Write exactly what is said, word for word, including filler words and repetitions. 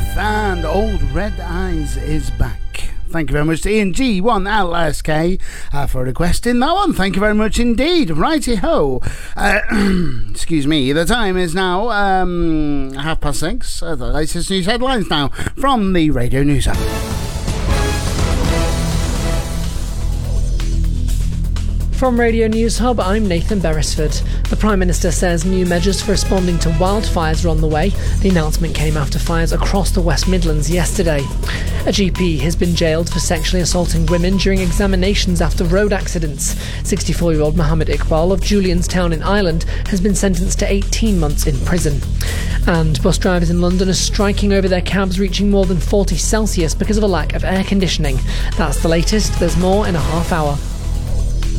and Old Red Eyes is back. Thank you very much to Ian G one L S K uh, for requesting that one. Thank you very much indeed. Righty ho. Uh, excuse me. The time is now um, half past six. Uh, the latest news headlines now from the Radio News app. From Radio News Hub, I'm Nathan Beresford. The Prime Minister says new measures for responding to wildfires are on the way. The announcement came after fires across the West Midlands yesterday. A G P has been jailed for sexually assaulting women during examinations after road accidents. sixty-four-year-old Mohammed Iqbal of Julianstown in Ireland has been sentenced to eighteen months in prison. And bus drivers in London are striking over their cabs reaching more than forty Celsius because of a lack of air conditioning. That's the latest. There's more in a half hour.